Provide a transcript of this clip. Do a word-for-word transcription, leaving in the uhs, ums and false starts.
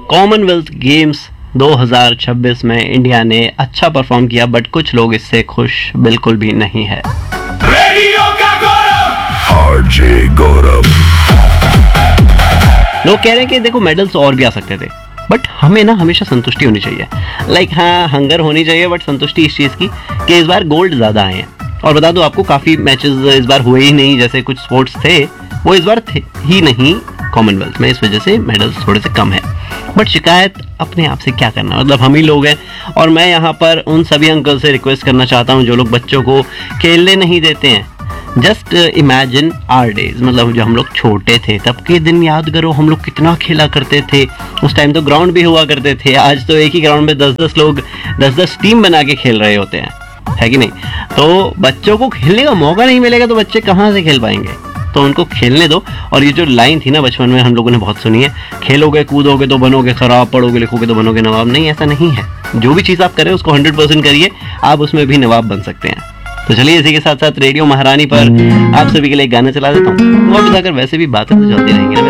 Commonwealth games दो हज़ार छब्बीस में इंडिया ने अच्छा परफॉर्म किया, बट कुछ लोग इससे खुश बिल्कुल भी नहीं है। रेडियो का गौरव, आरजे गौरव। लोग कह रहे हैं कि देखो मेडल्स और भी आ सकते थे, बट हमें ना हमेशा संतुष्टि होनी चाहिए। लाइक हाँ, हंगर होनी चाहिए, बट संतुष्टि इस चीज़ की कि इस बार गोल्ड ज़्यादा आए हैं। और बता दूं आपको, काफ़ी मैचेस इस बार हुए ही नहीं, जैसे कुछ स्पोर्ट्स थे वो इस बार थे ही नहीं कॉमनवेल्थ में, इस वजह से मेडल्स थोड़े से कम है। बट शिकायत अपने आप से क्या करना, मतलब हम ही लोग हैं। और मैं यहाँ पर उन सभी अंकल से रिक्वेस्ट करना चाहता हूँ जो लोग बच्चों को खेलने नहीं देते हैं। जस्ट इमेजिन आवर डेज, मतलब जब हम लोग छोटे थे तब के दिन याद करो, हम लोग कितना खेला करते थे। उस टाइम तो ग्राउंड भी हुआ करते थे, आज तो एक ही ग्राउंड में दस दस लोग दस दस टीम बना के खेल रहे होते हैं, है कि नहीं। तो बच्चों को खेलने का मौका नहीं मिलेगा तो बच्चे कहाँ से खेल पाएंगे, तो उनको खेलने दो। और ये जो लाइन थी ना बचपन में हम लोगों ने बहुत सुनी है, खेलोगे कूदोगे तो बनोगे खराब, पढ़ोगे लिखोगे तो बनोगे नवाब। नहीं, ऐसा नहीं है। जो भी चीज़ आप करें उसको हंड्रेड परसेंट करिए, आप उसमें भी नवाब बन सकते हैं। तो चलिए इसी के साथ साथ रेडियो महारानी पर आप सभी के लिए गाना चला देता हूँ। और बताकर वैसे भी बातें तो चलती रहेंगी।